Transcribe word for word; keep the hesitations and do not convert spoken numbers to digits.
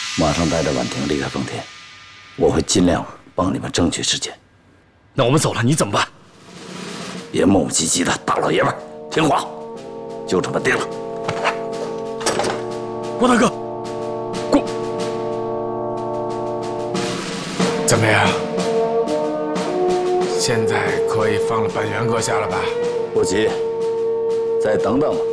马上带着婉婷离开丰田，我会尽量帮你们争取时间。 那我们走了，你怎么办？ 别磨磨唧唧的，大老爷们儿，听话，就这么定了。 郭大哥，郭， 怎么样？现在可以放了本元阁下了吧？ 不急，再等等吧。